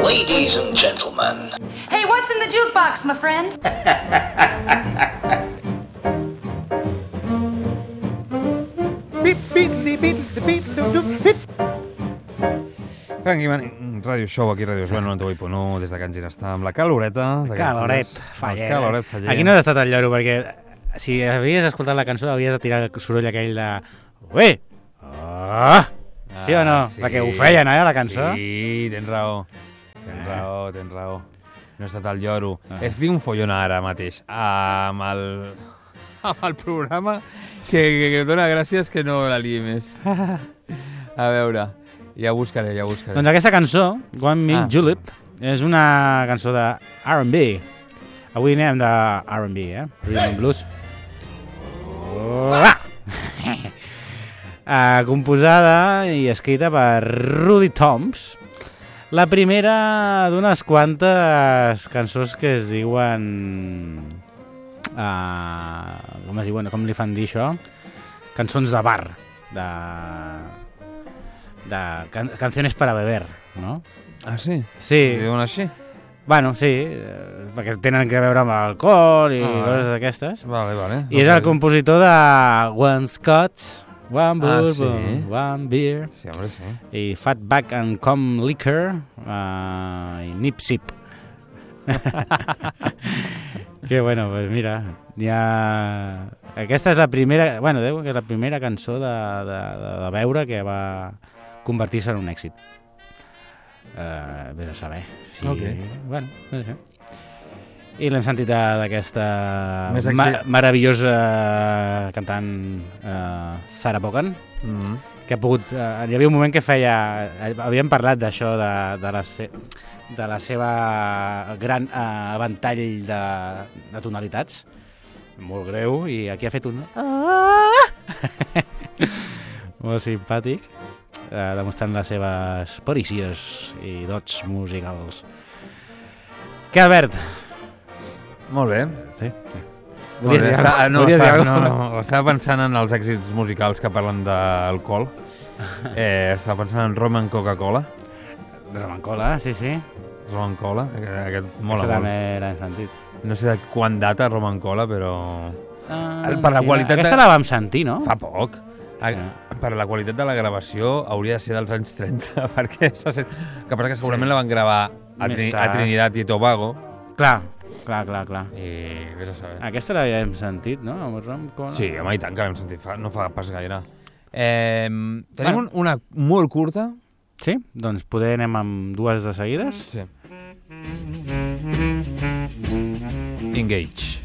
Ladies and gentlemen. Hey, what's in the jukebox, my friend? Radio Show, aquí Radio Joan 98.1, des de Can Ginestà, amb la caloreta. Caloret, faller. Caloret, faller. Aquí no has estat al lloro, perquè si havies escoltat la cançó havies de tirar el soroll aquell de... Ué! Sí o no? Sí. Perquè ho feien, la cançó? Sí, tens raó. Tens raó. No he estat al lloro. És que tinc un follon ara mateix amb el programa que dona gràcies que no la liï més. A veure, ja ho buscaré. Doncs aquesta cançó, One Milk Julep, és una cançó de R&B. Avui anem de R&B, Rhythm and Blues. Composada i escrita per Rudy Toms. La primera d'unes quantes cançons que es diuen... com es diuen? Com li fan dir això? Cançons de bar. De canciones para beber, no? Ah, sí? Sí. Li diuen així? Bueno, sí, perquè tenen que veure amb alcohol i coses d'aquestes. Vale. I és el compositor de One Scotch, One Bourbon, sí? One Beer, Sí, home, sí. i Fatback and Com Liquor, i Nip Sip. Que bueno, pues mira, aquesta és la primera, bueno, diu que és la primera cançó de beure que va convertir-se en un èxit. Vés a saber. Sí, Okay. Bueno, no sé. I l'hem sentit d'aquesta meravellosa cantant Sarah Vaughan, que ha pogut... hi havia un moment que havíem parlat d'això, de la seva gran ventall de tonalitats, molt greu, i aquí ha fet un... molt simpàtic, demostrant les seves perícies i dots musicals. Què, Albert? Molt bé. Sí. Volies dir no, estava pensant en els èxits musicals que parlen d'alcohol. Estava pensant en Rom and Coca-Cola. Rom and Cola, sí. Rom and Cola, aquest mola Aquesta molt. també l'hem sentit. No sé de quan data Rom and Cola, però... Per la qualitat aquesta la vam sentir, no? Fa poc. Per la qualitat de la gravació hauria de ser dels anys 30, perquè que passa que segurament la van gravar a Trinidad i Tobago. Clar. I vés a saber. Aquesta l'havíem sentit, no? Amb Rom Cola. Sí, home, i tant que l'hem sentit, no fa pas gaire. Tenim una molt curta. Sí? Doncs poder anem amb dues de seguides? Sí. Engage.